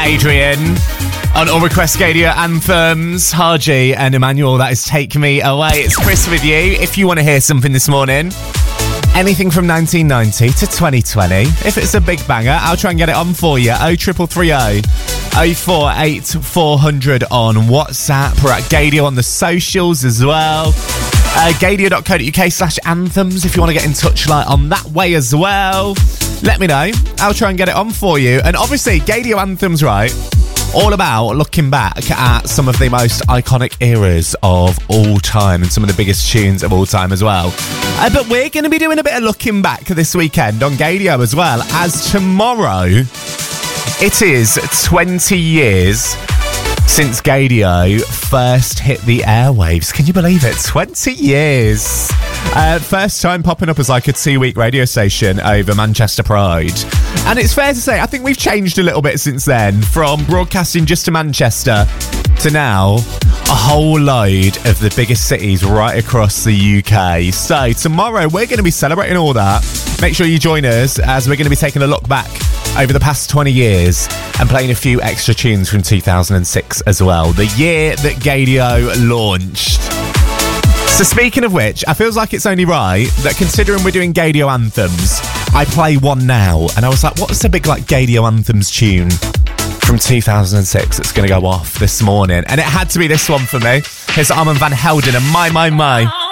Adrian on All Request Gadio Anthems. Haji and Emmanuel, that is Take Me Away. It's Chris with you. If you want to hear something this morning, anything from 1990 to 2020, if it's a big banger, I'll try and get it on for you. 03330 048 400 on WhatsApp. We're at Gadio on the socials as well. Gadio.co.uk/anthems if you want to get in touch on that way as well. Let me know. I'll try and get it on for you. And obviously, Gadio Anthems, right? All about looking back at some of the most iconic eras of all time and some of the biggest tunes of all time as well. But we're going to be doing a bit of looking back this weekend on Gadio as well, as tomorrow it is 20 years since Gadio first hit the airwaves. Can you believe it? 20 years. First time popping up as a 2-week radio station over Manchester Pride. And it's fair to say, I think we've changed a little bit since then, from broadcasting just to Manchester to now a whole load of the biggest cities right across the UK. So tomorrow we're going to be celebrating all that. Make sure you join us as we're going to be taking a look back over the past 20 years and playing a few extra tunes from 2006 as well, the year that Gadio launched. So speaking of which, I feels like it's only right that considering we're doing Gadio Anthems, I play one now. And I was like, what's the big Gadio Anthems tune from 2006 that's going to go off this morning? And it had to be this one for me. Here's Armand Van Helden and My.